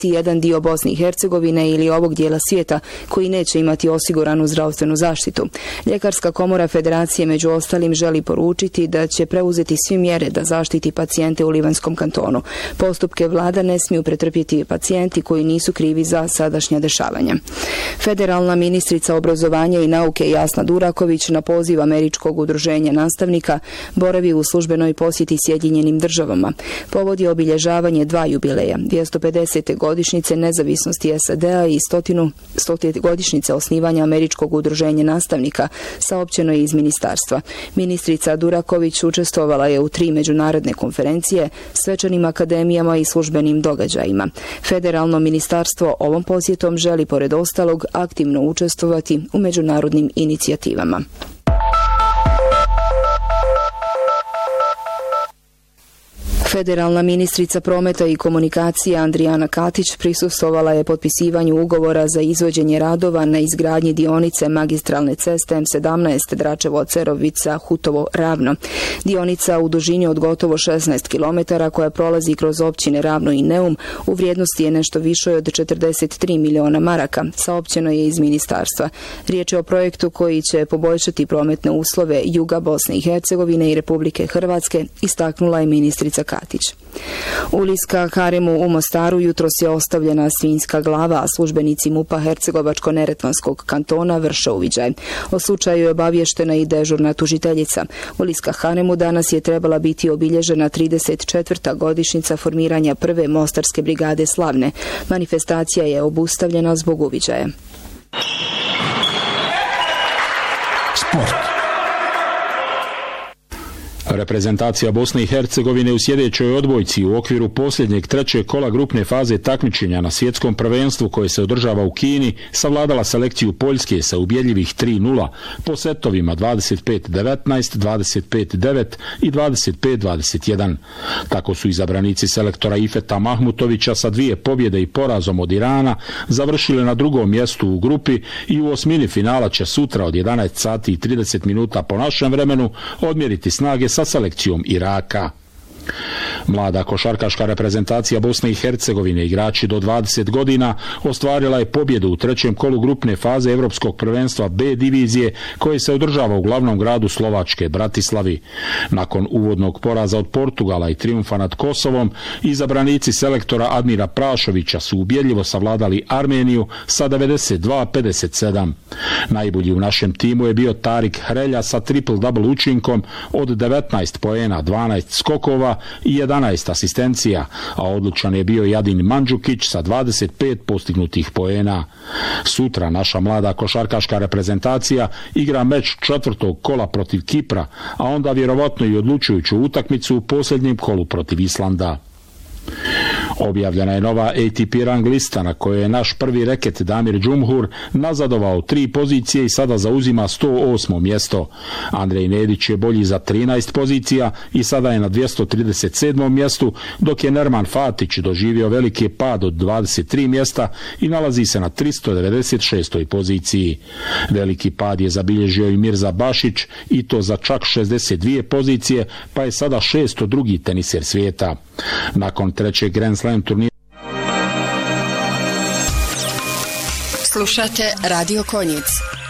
jedan dio Bosne i Hercegovine ili ovog dijela svijeta koji neće imati osiguranu zdravstvenu zaštitu. Ljekarska komora Federacije među ostalim želi poručiti da će preuzeti sve mjere da zaštiti pacijente u Livanskom kantonu. Postupke vlada ne smiju pretrpjeti pacijenti koji nisu krivi za sadašnja dešavanja. Federalna ministrica obrazovanja i nauke Jasna Duraković na poziv Američkog udruženja nastavnika boravi u službenoj posjeti Sjedinjenim državama. Povod je obilježavanje 2 jubileja, 250. godišnjice nezavisnosti SAD-a i 100. godišnjice osnivanja Američkog udruženja nastavnika, saopćeno je iz ministarstva. Ministrica Duraković učestvovala je u 3 međunarodne konferencije, svečanim akademijama i službenim događajima. Federalno ministarstvo ovom posjetom želi pored ostalog aktivno učestvovati u međunarodnim inicijativama. Federalna ministrica prometa i komunikacije Andrijana Katić prisustvovala je potpisivanju ugovora za izvođenje radova na izgradnji dionice magistralne ceste M17 Dračevo-Cerovica-Hutovo-Ravno. Dionica u dužini od gotovo 16 km koja prolazi kroz općine Ravno i Neum u vrijednosti je nešto više od 43 miliona maraka, saopćeno je iz ministarstva. Riječ je o projektu koji će poboljšati prometne uslove juga Bosne i Hercegovine i Republike Hrvatske, istaknula je ministrica Katić. Uliska haremu u Mostaru jutros je ostavljena svinjska glava, a službenici MUP-a Hercegovačko-neretvanskog kantona vrše uviđaj. O slučaju je obavještena i dežurna tužiteljica. Uliska haremu danas je trebala biti obilježena 34. godišnjica formiranja prve Mostarske brigade Slavne. Manifestacija je obustavljena zbog uviđaja. Sport. Reprezentacija Bosne i Hercegovine u sljedećoj odbojci u okviru posljednjeg 3. kola grupne faze takmičenja na svjetskom prvenstvu koje se održava u Kini savladala selekciju Poljske sa ubjedljivih 3:0 po setovima 25-19, 25-9 i 25-21. Tako su izabranici selektora Ifeta Mahmutovića sa 2 pobjede i porazom od Irana završili na 2. mjestu u grupi i u osmini finala će sutra od 11 sati i 30 minuta po našem vremenu odmjeriti snage sa selekcijom Iraka. Mlada košarkaška reprezentacija Bosne i Hercegovine, igrači do 20 godina, ostvarila je pobjedu u 3. kolu grupne faze Europskog prvenstva B divizije koje se održava u glavnom gradu Slovačke, Bratislavi. Nakon uvodnog poraza od Portugala i trijumfa nad Kosovom, izabranici selektora Admira Prašovića su ubjedljivo savladali Armeniju sa 92-57. Najbolji u našem timu je bio Tarik Hrelja sa triple-double učinkom od 19 poena, 12 skokova i 11 asistencija, a odlučan je bio Jadin Mandžukić sa 25 postignutih poena. Sutra naša mlada košarkaška reprezentacija igra meč 4. kola protiv Kipra, a onda vjerovatno i odlučujuću utakmicu u posljednjem kolu protiv Islanda. Objavljena je nova ATP rang lista na kojoj je naš prvi reket Damir Džumhur nazadovao 3 pozicije i sada zauzima 108. mjesto. Andrej Nedić je bolji za 13 pozicija i sada je na 237. mjestu, dok je Nerman Fatić doživio veliki pad od 23 mjesta i nalazi se na 396. poziciji. Veliki pad je zabilježio i Mirza Bašić i to za čak 62 pozicije, pa je sada 602. teniser svijeta. Nakon 3. Grand Slam turnira. Slušate Radio Konjic.